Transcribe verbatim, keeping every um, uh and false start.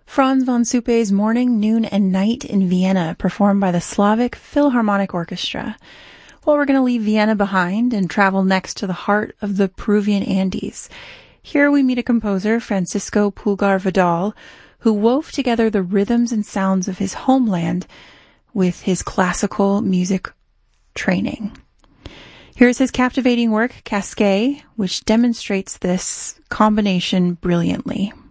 Franz von Suppe's Morning, Noon, and Night in Vienna, performed by the Slavic Philharmonic Orchestra. Well, we're going to leave Vienna behind and travel next to the heart of the Peruvian Andes. Here we meet a composer, Francisco Pulgar Vidal, who wove together the rhythms and sounds of his homeland with his classical music training. Here's his captivating work, Casquet, which demonstrates this combination brilliantly.